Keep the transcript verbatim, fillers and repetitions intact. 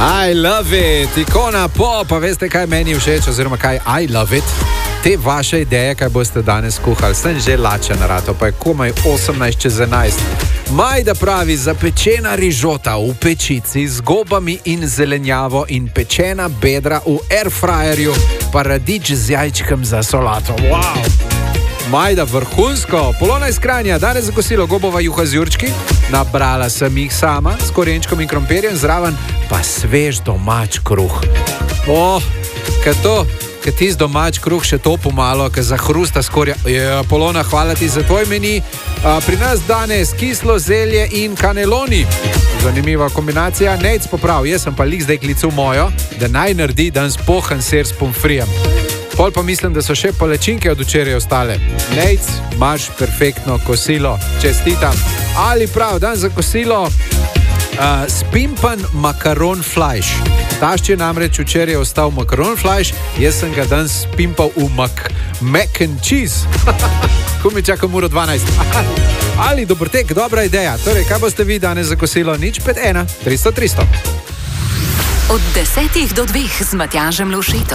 I love it, ikona pop, pa veste, kaj meni všeč, oziroma kaj I love it. Te vaše ideje, kaj boste danes kuhali, sem že lačen na rato, pa je komaj osemnajst čez enajst. Majda pravi, zapečena rižota v pečici z gobami in zelenjavo in pečena bedra v airfryerju, pa radič z jajčkem za solato. Wow! Majda, vrhunsko. Polona iz Kranja, danes za kosilo gobova juha z jurčki, nabrala sem jih sama s korenčkom in krompirjem, zraven pa svež domač kruh. Oh, kaj to? Kaj ti z domač kruh še to pomalo, kaj zahrusta skorja. Je, Polona, hvala ti za tvoj meni. A, pri nas danes kislo zelje in kaneloni. Zanimiva kombinacija. Nejc poprav, jaz sem pa lik zdaj klical mojo, da naj naredi danes pohan ser s pomfrijem. Pol pa mislim, da so še palečinke od včeraj ostale. Nejc, imaš perfektno kosilo. Čestitam. Ali prav, dan za kosilo uh, spimpan makaron flajš. Tašč je namreč včeraj ostal makaron flajš, jaz sem ga danes spimpal v mak, mac and cheese. Ko mi čakam uro dvanajst. Ali Dobrotek, dobra ideja. Torej, kaj boste vi danes za kosilo? Nič pet ena, tristo tristo. Od desetih do dveh z Matjažem Lovšetom.